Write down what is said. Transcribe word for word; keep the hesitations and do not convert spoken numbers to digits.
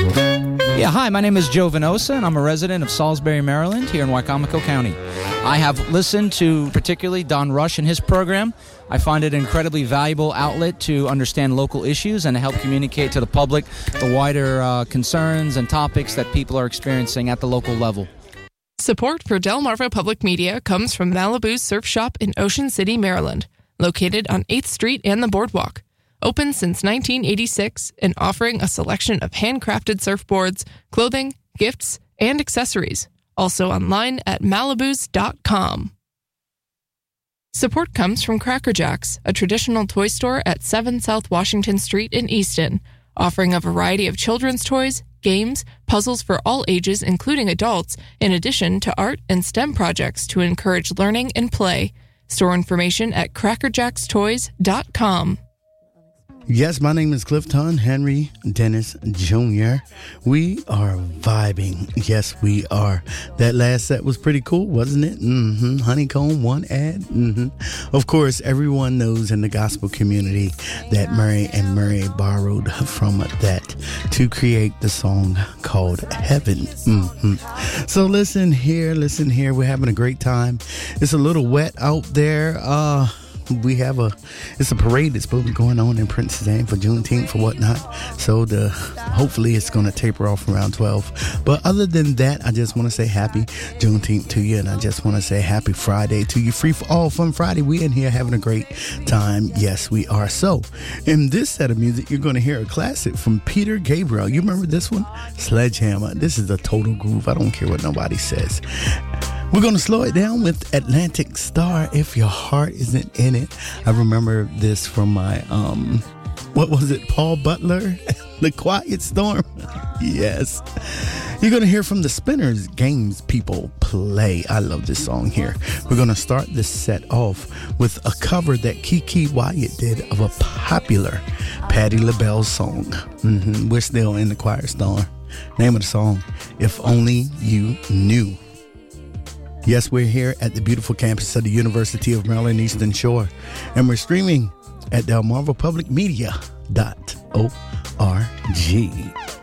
Yeah, hi, my name is Joe Venosa, and I'm a resident of Salisbury, Maryland, here in Wicomico County. I have listened to particularly Don Rush and his program. I find it an incredibly valuable outlet to understand local issues and to help communicate to the public the wider uh, concerns and topics that people are experiencing at the local level. Support for Delmarva Public Media comes from Malibu's Surf Shop in Ocean City, Maryland, located on eighth Street and the Boardwalk. Open since nineteen eighty-six and offering a selection of handcrafted surfboards, clothing, gifts, and accessories. Also online at malibus dot com. Support comes from Cracker Jacks, a traditional toy store at seven South Washington Street in Easton, offering a variety of children's toys, games, puzzles for all ages, including adults, in addition to art and STEM projects to encourage learning and play. Store information at cracker jacks toys dot com. Yes, my name is Clifton Henry Dennis Junior We are vibing. Yes, we are. That last set was pretty cool, wasn't it? Mm-hmm. Honeycomb, one ad. Mm-hmm. Of course, everyone knows in the gospel community that Murray and Murray borrowed from that to create the song called Heaven. Mm-hmm. So listen here, listen here. We're having a great time. It's a little wet out there. Uh... We have a, it's a parade that's supposed to be going on in Princess Anne for Juneteenth or whatnot. So the, hopefully it's going to taper off around twelve. But other than that, I just want to say happy Juneteenth to you. And I just want to say happy Friday to you. Free for all fun Friday. We in here having a great time. Yes, we are. So in this set of music, you're going to hear a classic from Peter Gabriel. You remember this one? Sledgehammer. This is a total groove. I don't care what nobody says. We're going to slow it down with Atlantic Star, If Your Heart Isn't In It. I remember this from my, um, what was it, Paul Butler? The Quiet Storm? Yes. You're going to hear from the Spinners, Games People Play. I love this song here. We're going to start this set off with a cover that Kiki Wyatt did of a popular Patti LaBelle song. Mm-hmm. We're still in the Quiet Storm. Name of the song, If Only You Knew. Yes, we're here at the beautiful campus of the University of Maryland Eastern Shore, and we're streaming at delmarva public media dot org.